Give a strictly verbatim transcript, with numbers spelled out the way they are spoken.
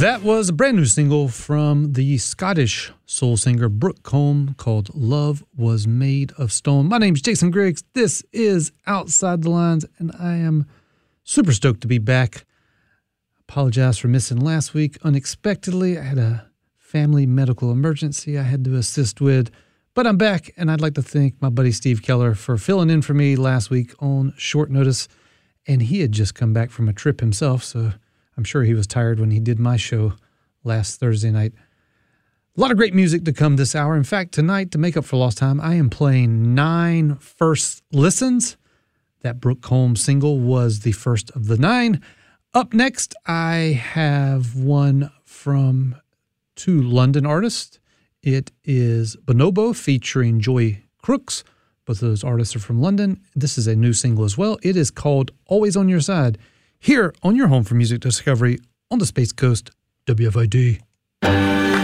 That was a brand new single from the Scottish soul singer Brooke Combe called Love Was Made of Stone. My name's Jason Griggs. This is Outside the Lines, and I am super stoked to be back. Apologize for missing last week unexpectedly. I had a family medical emergency I had to assist with, but I'm back, and I'd like to thank my buddy Steve Keller for filling in for me last week on short notice, and he had just come back from a trip himself, so I'm sure he was tired when he did my show last Thursday night. A lot of great music to come this hour. In fact, tonight, to make up for lost time, I am playing nine first listens. That Brooke Combe single was the first of the nine. Up next, I have one from two London artists. It is Bonobo featuring Joy Crooks. Both of those artists are from London. This is a new single as well. It is called Always on Your Side. Here on your home for music discovery on the Space Coast, W F I D.